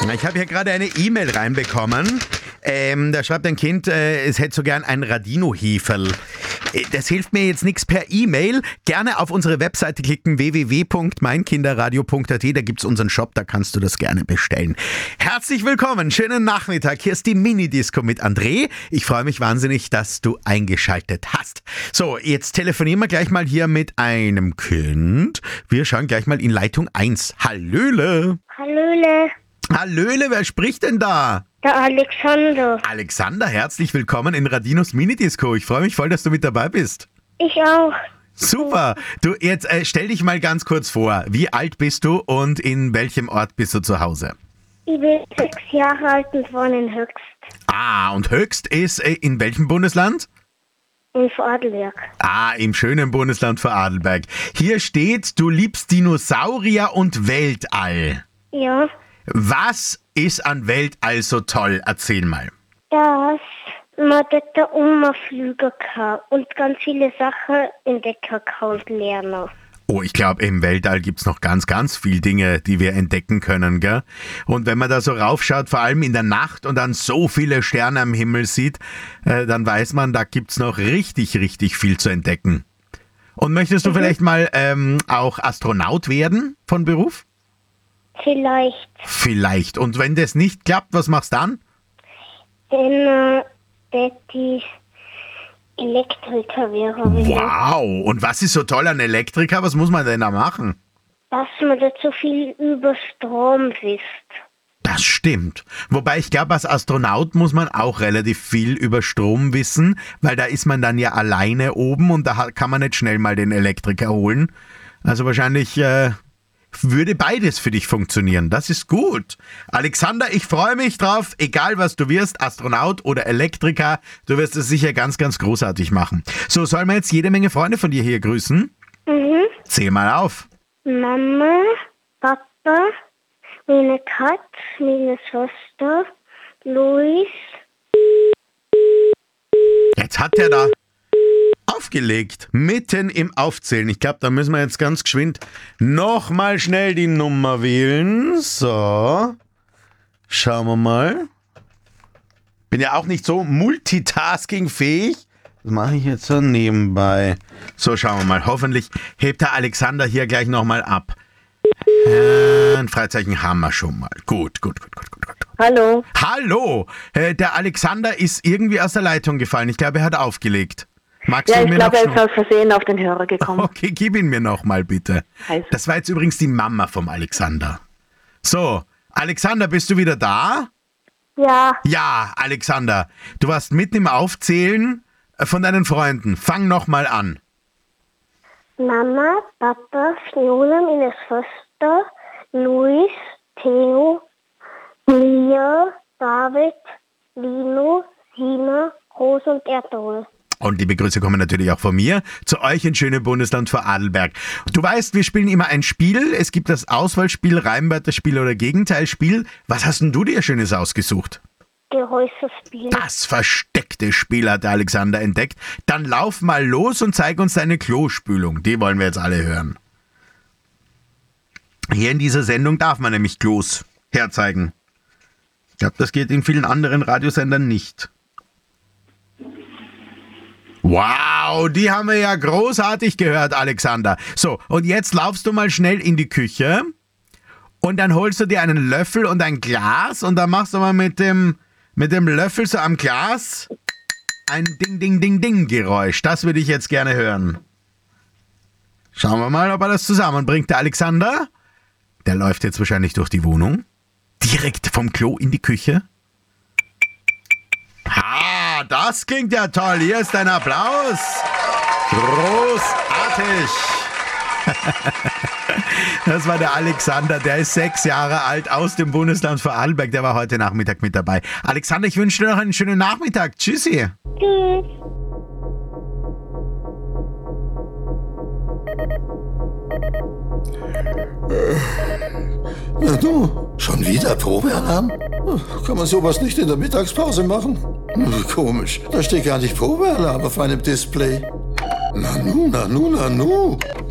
Ich habe hier gerade eine E-Mail reinbekommen. Da schreibt ein Kind, es hätte so gern ein Radino-Heferl. Das hilft mir jetzt nichts per E-Mail. Gerne auf unsere Webseite klicken, www.meinkinderradio.at. Da gibt's unseren Shop, da kannst du das gerne bestellen. Herzlich willkommen, schönen Nachmittag. Hier ist die Mini-Disco mit André. Ich freue mich wahnsinnig, dass du eingeschaltet hast. So, jetzt telefonieren wir gleich mal hier mit einem Kind. Wir schauen gleich mal in Leitung 1. Hallöle. Hallöle. Hallöle, wer spricht denn da? Der Alexander. Alexander, herzlich willkommen in Radinos Minidisco. Ich freue mich voll, dass du mit dabei bist. Ich auch. Super. Du, jetzt stell dich mal ganz kurz vor. Wie alt bist du und in welchem Ort bist du zu Hause? Ich bin 6 Jahre alt und wohne in Höchst. Ah, und Höchst ist in welchem Bundesland? In Vorarlberg. Ah, im schönen Bundesland Vorarlberg. Hier steht, du liebst Dinosaurier und Weltall. Ja. Was ist an Weltall so toll? Erzähl mal. Dass man dort umfliegen kann und ganz viele Sachen entdecken kann und lernen. Oh, ich glaube, im Weltall gibt's noch ganz, ganz viele Dinge, die wir entdecken können, gell? Und wenn man da so raufschaut, vor allem in der Nacht und dann so viele Sterne am Himmel sieht, dann weiß man, da gibt's noch richtig, richtig viel zu entdecken. Und möchtest du vielleicht mal auch Astronaut werden von Beruf? Vielleicht. Vielleicht. Und wenn das nicht klappt, was machst du dann? Dann die Elektriker wäre. Wow. Und was ist so toll an Elektriker? Was muss man denn da machen? Dass man da so viel über Strom wisst. Das stimmt. Wobei ich glaube, als Astronaut muss man auch relativ viel über Strom wissen, weil da ist man dann ja alleine oben und da kann man nicht schnell mal den Elektriker holen. Also wahrscheinlich würde beides für dich funktionieren. Das ist gut. Alexander, ich freue mich drauf, egal was du wirst, Astronaut oder Elektriker, du wirst es sicher ganz, ganz großartig machen. So, sollen wir jetzt jede Menge Freunde von dir hier grüßen? Mhm. Zähl mal auf. Mama, Papa, meine Katze, meine Schwester, Luis. Jetzt hat er da aufgelegt, mitten im Aufzählen. Ich glaube, da müssen wir jetzt ganz geschwind nochmal schnell die Nummer wählen. So, schauen wir mal. Bin ja auch nicht so multitaskingfähig. Das mache ich jetzt so nebenbei. So, schauen wir mal. Hoffentlich hebt der Alexander hier gleich nochmal ab. Ein Freizeichen haben wir schon mal. Gut. Hallo. Hallo, der Alexander ist irgendwie aus der Leitung gefallen. Ich glaube, er hat aufgelegt. Magst Ja, du ich mir glaube, noch er ist aus Versehen auf den Hörer gekommen. Okay, gib ihn mir noch mal bitte. Also. Das war jetzt übrigens die Mama vom Alexander. So, Alexander, bist du wieder da? Ja, Ja, Alexander, du warst mitten im Aufzählen von deinen Freunden. Fang noch mal an. Mama, Papa, Fiona, meine Schwester, Luis, Theo, Mia, David, Lino, Sina, Rose und Erdol. Und liebe Grüße kommen natürlich auch von mir zu euch in schönem Bundesland Vorarlberg. Du weißt, wir spielen immer ein Spiel. Es gibt das Auswahlspiel, Reimwörterspiel oder Gegenteilspiel. Was hast denn du dir Schönes ausgesucht? Gehäuserspiel. Das versteckte Spiel hat der Alexander entdeckt. Dann lauf mal los und zeig uns deine Klospülung. Die wollen wir jetzt alle hören. Hier in dieser Sendung darf man nämlich Klos herzeigen. Ich glaube, das geht in vielen anderen Radiosendern nicht. Wow, die haben wir ja großartig gehört, Alexander. So, und jetzt laufst du mal schnell in die Küche und dann holst du dir einen Löffel und ein Glas und dann machst du mal mit dem Löffel so am Glas ein Ding-Ding-Ding-Ding-Geräusch. Das würde ich jetzt gerne hören. Schauen wir mal, ob er das zusammenbringt. Der Alexander, der läuft jetzt wahrscheinlich durch die Wohnung. Direkt vom Klo in die Küche. Ah, das klingt ja toll. Hier ist ein Applaus. Großartig. Das war der Alexander, der ist 6 Jahre alt, aus dem Bundesland Vorarlberg. Der war heute Nachmittag mit dabei. Alexander, ich wünsche dir noch einen schönen Nachmittag. Tschüssi. Tschüss. Na du, schon wieder Probealarm? Kann man sowas nicht in der Mittagspause machen? Komisch, da steht gar nicht Probealarm auf meinem Display. Nanu.